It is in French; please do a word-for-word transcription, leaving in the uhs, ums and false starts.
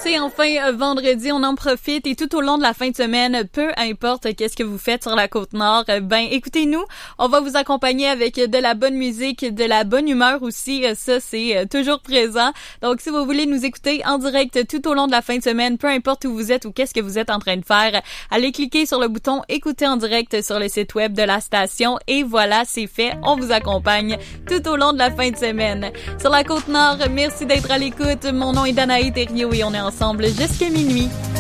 C'est enfin euh, vendredi, on en profite et tout au long de la fin de semaine, peu importe qu'est-ce que vous faites sur la Côte-Nord, euh, ben écoutez-nous, on va vous accompagner avec de la bonne musique, de la bonne humeur aussi, euh, ça c'est euh, toujours présent. Donc si vous voulez nous écouter en direct tout au long de la fin de semaine, peu importe où vous êtes ou qu'est-ce que vous êtes en train de faire, allez cliquer sur le bouton écouter en direct sur le site web de la station et voilà, c'est fait, on vous accompagne tout au long de la fin de semaine. Sur la Côte-Nord, merci d'être à l'écoute, mon nom est Danae Thériault et on est ensemble jusqu'à minuit.